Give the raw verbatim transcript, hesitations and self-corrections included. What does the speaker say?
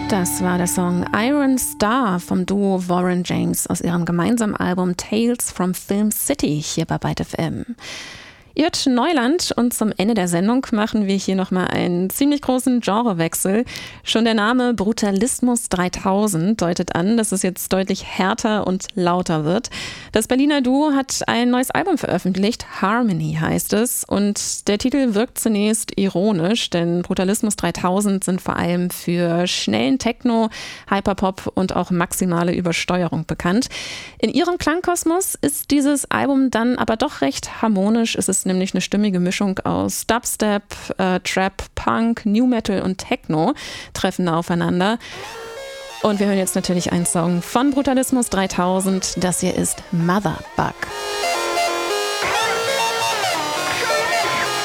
Das war der Song Iron Star vom Duo Warren James aus ihrem gemeinsamen Album Tales from Film City hier bei Byte F M. Ihr hört Neuland und zum Ende der Sendung machen wir hier nochmal einen ziemlich großen Genrewechsel. Schon der Name Brutalismus dreitausend deutet an, dass es jetzt deutlich härter und lauter wird. Das Berliner Duo hat ein neues Album veröffentlicht, Harmony heißt es. Und der Titel wirkt zunächst ironisch, denn Brutalismus dreitausend sind vor allem für schnellen Techno, Hyperpop und auch maximale Übersteuerung bekannt. In ihrem Klangkosmos ist dieses Album dann aber doch recht harmonisch. Es ist nämlich eine stimmige Mischung aus Dubstep, äh, Trap, Punk, New Metal und Techno treffen da aufeinander. Und wir hören jetzt natürlich einen Song von Brutalismus dreitausend. Das hier ist Mother Bug.